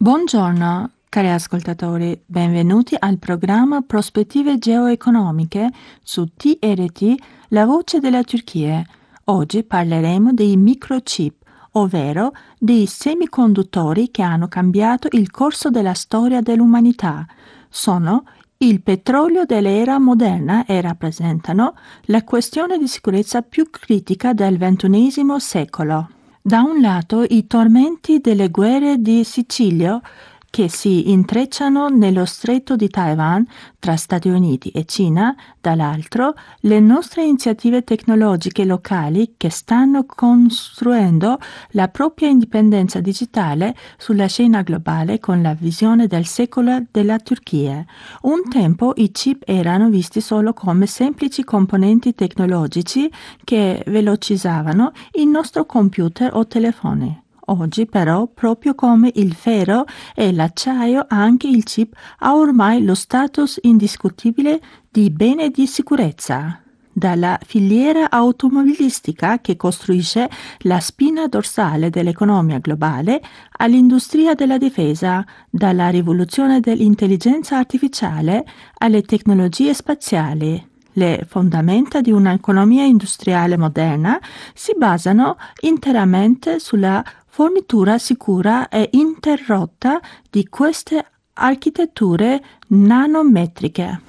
Buongiorno, cari ascoltatori, benvenuti al programma Prospettive Geoeconomiche su TRT, la voce della Turchia. Oggi parleremo dei microchip, ovvero dei semiconduttori che hanno cambiato il corso della storia dell'umanità. Sono il petrolio dell'era moderna e rappresentano la questione di sicurezza più critica del XXI secolo. Da un lato i tormenti delle guerre di Sicilia che si intrecciano nello stretto di Taiwan tra Stati Uniti e Cina, dall'altro le nostre iniziative tecnologiche locali che stanno costruendo la propria indipendenza digitale sulla scena globale con la visione del secolo della Turchia. Un tempo i chip erano visti solo come semplici componenti tecnologici che velocizzavano il nostro computer o telefoni. Oggi però, proprio come il ferro e l'acciaio, anche il chip ha ormai lo status indiscutibile di bene di sicurezza. Dalla filiera automobilistica che costruisce la spina dorsale dell'economia globale all'industria della difesa, dalla rivoluzione dell'intelligenza artificiale alle tecnologie spaziali. Le fondamenta di un'economia industriale moderna si basano interamente sulla fornitura sicura e interrotta di queste architetture nanometriche.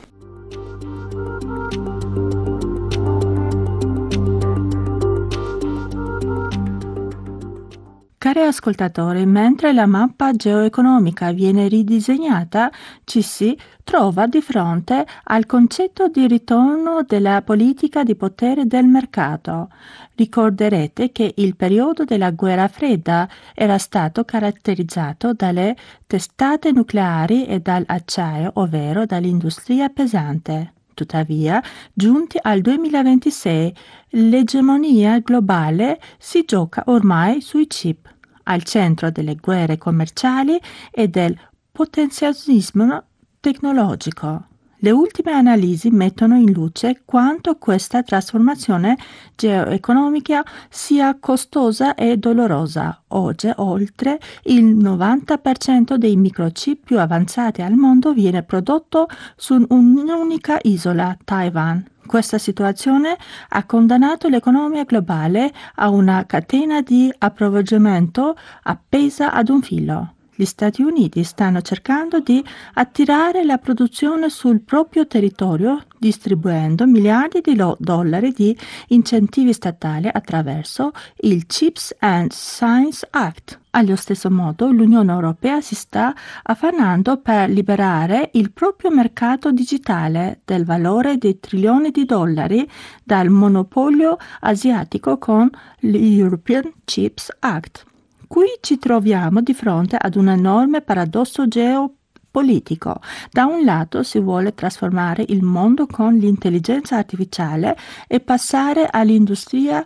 Cari ascoltatori, mentre la mappa geoeconomica viene ridisegnata, ci si trova di fronte al concetto di ritorno della politica di potere del mercato. Ricorderete che il periodo della guerra fredda era stato caratterizzato dalle testate nucleari e dall'acciaio, ovvero dall'industria pesante. Tuttavia, giunti al 2026, l'egemonia globale si gioca ormai sui chip, al centro delle guerre commerciali e del potenzialismo tecnologico. Le ultime analisi mettono in luce quanto questa trasformazione geoeconomica sia costosa e dolorosa. Oggi, oltre il 90% dei microchip più avanzati al mondo viene prodotto su un'unica isola, Taiwan. Questa situazione ha condannato l'economia globale a una catena di approvvigionamento appesa ad un filo. Gli Stati Uniti stanno cercando di attirare la produzione sul proprio territorio, distribuendo miliardi di dollari di incentivi statali attraverso il Chips and Science Act. Allo stesso modo, l'Unione Europea si sta affannando per liberare il proprio mercato digitale del valore di trilioni di dollari dal monopolio asiatico con l'European Chips Act. Qui ci troviamo di fronte ad un enorme paradosso geopolitico. Da un lato si vuole trasformare il mondo con l'intelligenza artificiale e passare all'industria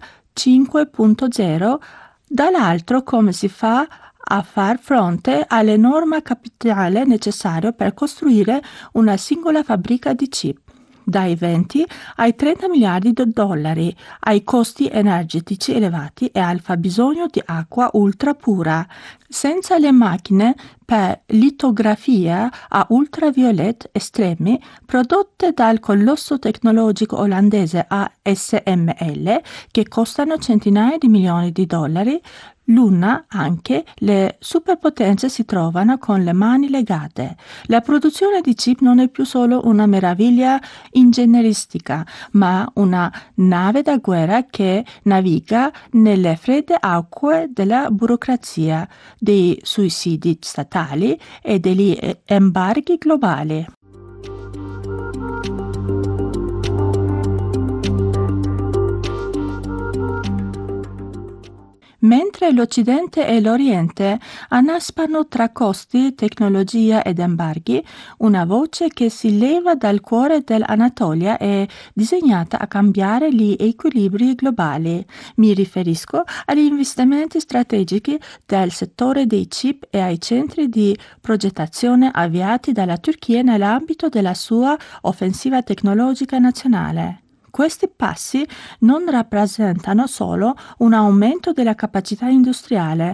5.0, dall'altro come si fa a far fronte all'enorme capitale necessario per costruire una singola fabbrica di chip. Dai 20 ai 30 miliardi di dollari, ai costi energetici elevati e al fabbisogno di acqua ultra pura. Senza le macchine per litografia a ultraviolet estremi prodotte dal colosso tecnologico olandese ASML, che costano centinaia di milioni di dollari, l'una anche le superpotenze si trovano con le mani legate. La produzione di chip non è più solo una meraviglia ingegneristica, ma una nave da guerra che naviga nelle fredde acque della burocrazia, dei sussidi statali e degli embarghi globali. Mentre l'Occidente e l'Oriente annaspano tra costi, tecnologia ed embarghi, una voce che si leva dal cuore dell'Anatolia è disegnata a cambiare gli equilibri globali. Mi riferisco agli investimenti strategici del settore dei chip e ai centri di progettazione avviati dalla Turchia nell'ambito della sua offensiva tecnologica nazionale. Questi passi non rappresentano solo un aumento della capacità industriale,